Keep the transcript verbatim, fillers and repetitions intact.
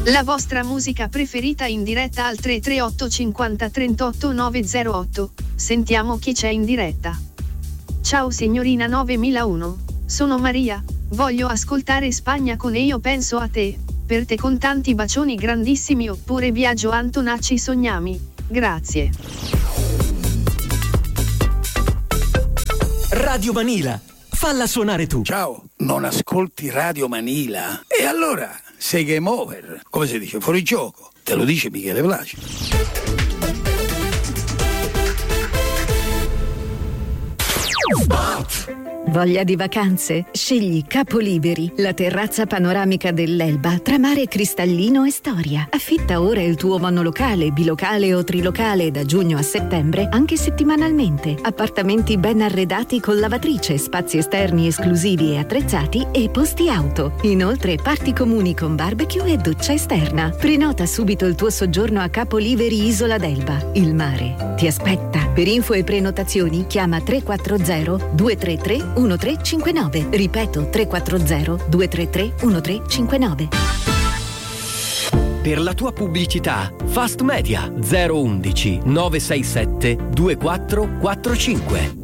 La vostra musica preferita in diretta al tre tre otto cinquanta trentotto nove zero otto. Sentiamo chi c'è in diretta. Ciao signorina novemilauno, sono Maria, voglio ascoltare Spagna con E io penso a te, per te con tanti bacioni grandissimi oppure Biagio Antonacci sognami, grazie. Radio Manila, falla suonare tu. Ciao, non ascolti Radio Manila? E allora, sei game over, come si dice, fuori gioco. Te lo dice Michele Placido. Voglia di vacanze? Scegli Capoliberi, la terrazza panoramica dell'Elba tra mare cristallino e storia. Affitta ora il tuo monolocale, bilocale o trilocale da giugno a settembre, anche settimanalmente. Appartamenti ben arredati con lavatrice, spazi esterni esclusivi e attrezzati e posti auto. Inoltre parti comuni con barbecue e doccia esterna. Prenota subito il tuo soggiorno a Capoliberi Isola d'Elba. Il mare ti aspetta. Per info e prenotazioni chiama tre quattro zero due tre tre uno tre cinque nove. Ripeto, tre quattro zero due tre tre uno tre cinque nove. Per la tua pubblicità, Fast Media zero uno uno nove sei sette due quattro quattro cinque.